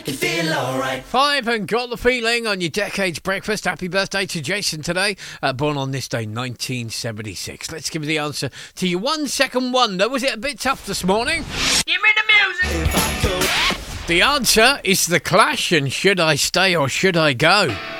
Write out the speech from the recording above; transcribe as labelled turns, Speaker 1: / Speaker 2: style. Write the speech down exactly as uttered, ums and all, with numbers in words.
Speaker 1: make you feel alright.
Speaker 2: Five and got the feeling on your Decades Breakfast. Happy birthday to Jason today. Uh, born on this day, nineteen seventy-six. Let's give you the answer to your one second wonder. Was it a bit tough this morning?
Speaker 1: Give me the music.
Speaker 2: The answer is The Clash and Should I Stay or Should I Go?